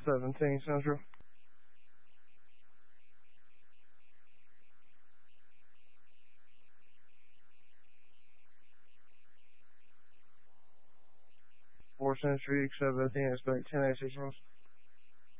17 Central. Four Century, 17, expect 10 AC Frost.